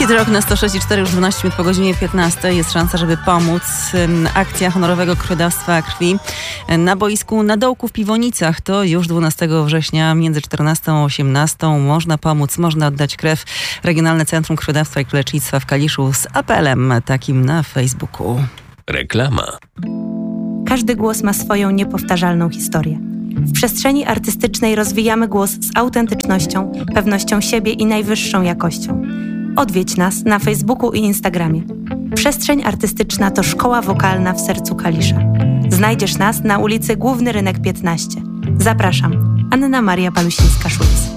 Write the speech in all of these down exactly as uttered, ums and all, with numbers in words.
Hit Rock na sto sześć i cztery, już dwanaście minut po godzinie piętnastej. Jest szansa, żeby pomóc. Akcja honorowego krwiodawstwa krwi na boisku na Dołku w Piwonicach. To już dwunastego września między czternastą a osiemnastą. Można pomóc, można oddać krew. Regionalne Centrum Krwiodawstwa i Lecznictwa w Kaliszu z apelem takim na Facebooku. Reklama. Każdy głos ma swoją niepowtarzalną historię. W przestrzeni artystycznej rozwijamy głos z autentycznością, pewnością siebie i najwyższą jakością. Odwiedź nas na Facebooku i Instagramie. Przestrzeń artystyczna to szkoła wokalna w sercu Kalisza. Znajdziesz nas na ulicy Główny Rynek piętnaście. Zapraszam. Anna Maria Palusińska-Szulc.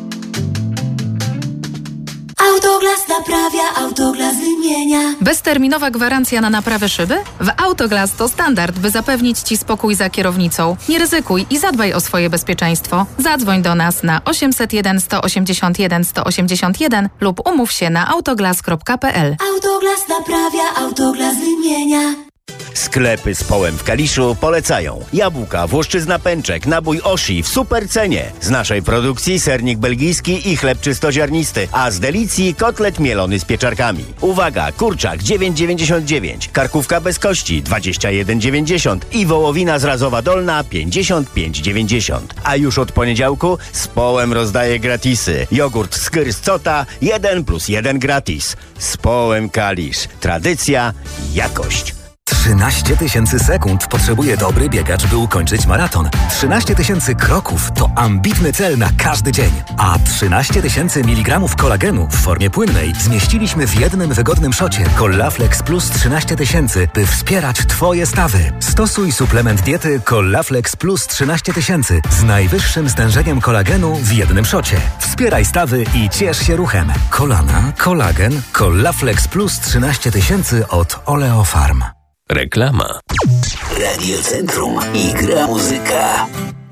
Autoglas naprawia, Autoglas wymienia. Bezterminowa gwarancja na naprawę szyby? W Autoglas to standard, by zapewnić Ci spokój za kierownicą. Nie ryzykuj i zadbaj o swoje bezpieczeństwo. Zadzwoń do nas na osiemset jeden, sto osiemdziesiąt jeden, sto osiemdziesiąt jeden lub umów się na autoglas kropka p l. Autoglas naprawia, Autoglas wymienia. Sklepy z Połem w Kaliszu polecają. Jabłka, włoszczyzna pęczek, nabój Oshi w super cenie. Z naszej produkcji sernik belgijski i chleb czystoziarnisty, a z Delicji kotlet mielony z pieczarkami. Uwaga, kurczak dziewięć dziewięćdziesiąt dziewięć, karkówka bez kości dwadzieścia jeden dziewięćdziesiąt i wołowina z Razowa Dolna pięćdziesiąt pięć dziewięćdziesiąt. A już od poniedziałku z Połem rozdaje gratisy. Jogurt Skyr z Cota jeden plus jeden gratis. Z Połem Kalisz. Tradycja, jakość. trzynaście tysięcy sekund potrzebuje dobry biegacz, by ukończyć maraton. trzynaście tysięcy kroków to ambitny cel na każdy dzień. A trzynaście tysięcy miligramów kolagenu w formie płynnej zmieściliśmy w jednym wygodnym szocie Collaflex Plus trzynaście tysięcy, by wspierać Twoje stawy. Stosuj suplement diety Collaflex Plus trzynaście tysięcy z najwyższym stężeniem kolagenu w jednym szocie. Wspieraj stawy i ciesz się ruchem. Kolana, kolagen, Collaflex Plus trzynaście tysięcy od Oleofarm. Reklama. Radio Centrum i gra muzyka.